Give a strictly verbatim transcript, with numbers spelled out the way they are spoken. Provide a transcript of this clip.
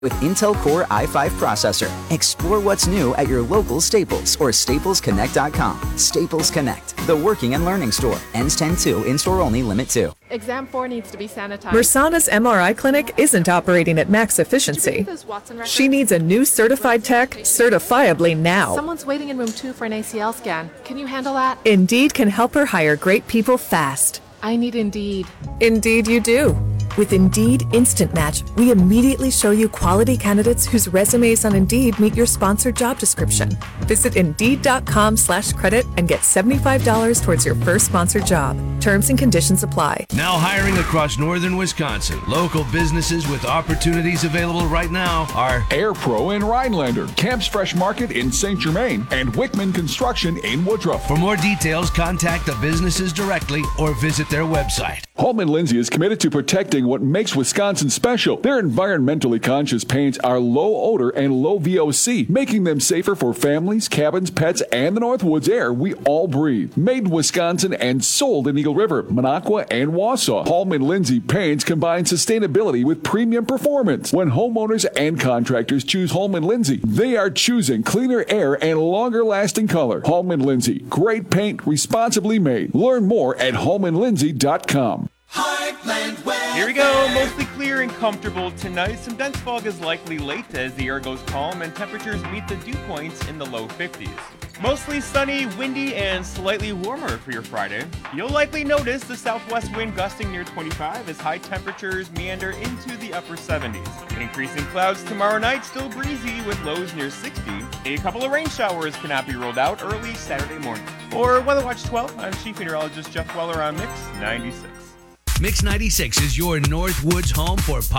With Intel Core i five processor. Explore what's new at your local Staples or staples connect dot com. Staples Connect, the working and learning store. Ends ten two, in-store only, limit two. Exam four needs to be sanitized. Mersana's M R I clinic isn't operating at max efficiency. She needs a new certified tech certifiably now. Someone's waiting in room two for an A C L scan. Can you handle that? Indeed can help her hire great people fast. I need Indeed. Indeed you do. With Indeed Instant Match, we immediately show you quality candidates whose resumes on Indeed meet your sponsored job description. Visit Indeed.com slash credit and get seventy-five dollars towards your first sponsored job. Terms and conditions apply. Now hiring across northern Wisconsin. Local businesses with opportunities available right now are Air Pro in Rhinelander, Camp's Fresh Market in Saint Germain, and Wickman Construction in Woodruff. For more details, contact the businesses directly or visit their website. Holman Lindsay is committed to protecting what makes Wisconsin special. Their environmentally conscious paints are low odor and low V O C, making them safer for families, cabins, pets, and the Northwoods air we all breathe. Made in Wisconsin and sold in Eagle River, Minocqua, and Wausau. Holman Lindsay paints combine sustainability with premium performance. When homeowners and contractors choose Holman Lindsay, they are choosing cleaner air and longer lasting color. Holman Lindsay, great paint, responsibly made. Learn more at holman lindsay dot com. Heartland weather. Here we go. Mostly clear and comfortable tonight. Some dense fog is likely late as the air goes calm and temperatures meet the dew points in the low fifties. Mostly sunny, windy, and slightly warmer for your Friday. You'll likely notice the southwest wind gusting near twenty-five as high temperatures meander into the upper seventies. Increasing clouds tomorrow night, still breezy with lows near sixty. A couple of rain showers cannot be ruled out early Saturday morning. For Weather Watch twelve, I'm Chief Meteorologist Jeff Weller on Mix ninety-six. Mix ninety-six is your Northwoods home for pop.